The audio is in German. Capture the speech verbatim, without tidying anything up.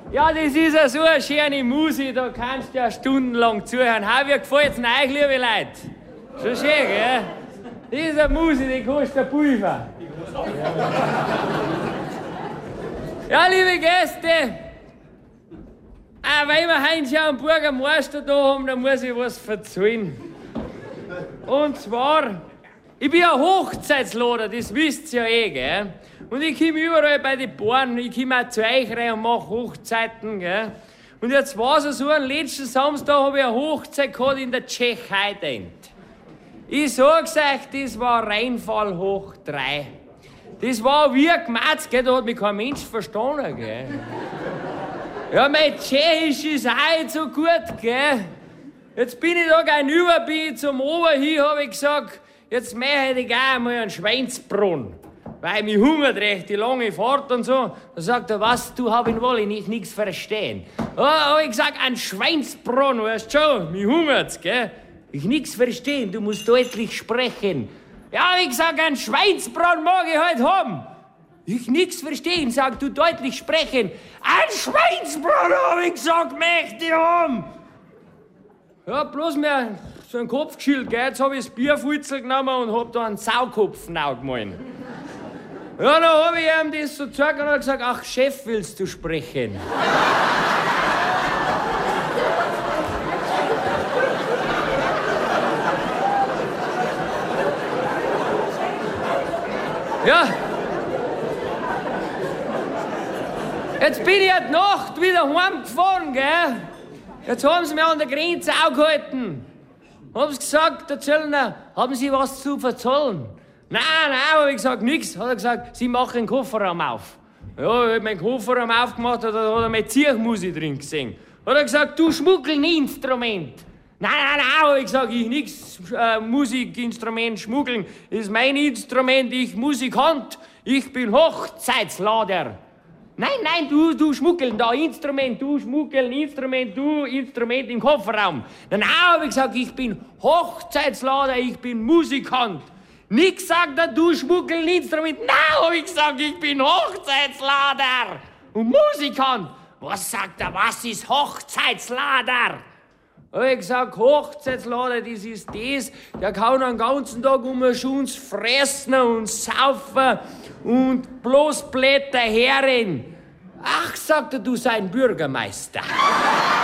Ja, das ist ja so eine schöne Musik, da kannst du ja stundenlang zuhören. Hau, wie gefällt's denn euch, liebe Leute? Schon schön, gell? Das ist eine Musik, die kostet ein Pulver. Ja, liebe Gäste, auch weil wir heute schon einen Bürgermeister da haben, da muss ich was erzählen. Und zwar, ich bin ein Hochzeitslader, das wisst ihr ja eh, gell? Und ich komme überall bei den Bauern, ich komme auch zu euch rein und mache Hochzeiten, gell? Und jetzt war es so, am letzten Samstag habe ich eine Hochzeit gehabt in der Tschechei dent. Ich sag's euch, das war Rheinfall hoch drei. Das war wie ein Gematz, gell? Da hat mich kein Mensch verstanden, gell? Ja, mein Tschechisch ist auch nicht so gut, gell? Jetzt bin ich da gegenüber, bin ich zum Ober hin, habe ich gesagt, jetzt möchte ich auch einmal einen Schweinsbrunn. Weil mich hungert recht, die lange Fahrt und so. Da sagt er, was, du haben wohl nicht nichts verstehen. Ja, hab ich gesagt, ein Schweinsbrunn, weißt du schon, mich hungert's, gell? Ich nichts verstehen, du musst deutlich sprechen. Ja, hab ich gesagt, ein Schweinsbrunn mag ich halt haben. Ich nichts verstehen, sag du deutlich sprechen. Ein Schweinsbrunn, hab ich gesagt, möchte ich haben. Ja, bloß mir so ein Kopfschild, gell? Jetzt hab ich das Bierfutzel genommen und hab da einen Saukopf gemalt. Ja, dann hab ich ihm das so gezeigt und hab gesagt, ach, Chef, willst du sprechen? Ja. Jetzt bin ich heute Nacht wieder heimgefahren, gell? Jetzt haben sie mich an der Grenze angehalten. Haben sie gesagt, der Zöllner, haben Sie was zu verzollen? Nein, nein, hab ich gesagt, nix. Hat er gesagt, Sie machen den Kofferraum auf. Ja, ich hab meinen Kofferraum aufgemacht, da hat er meine Zirchmusik drin gesehen. Hat er gesagt, du schmuggeln Instrument. Nein, nein, nein, hab ich gesagt, ich nix äh, Musikinstrument schmuggeln. Das ist mein Instrument, ich Musikant, ich bin Hochzeitslader. Nein, nein, du, du schmuggeln da Instrument, du schmuggeln Instrument, du Instrument im Kofferraum. Nein, nein, hab ich gesagt, ich bin Hochzeitslader, ich bin Musikant. Nix sagt er, du schmuggeln Instrument. Nein, hab ich gesagt, ich bin Hochzeitslader und Musikant. Was sagt er, was ist Hochzeitslader? Hab ich gesagt, Hochzeitslader, das ist das, der kann den ganzen Tag um den Schunz fressen und saufen und bloß Blätter herren. Ach, sagt er, du sei ein Bürgermeister.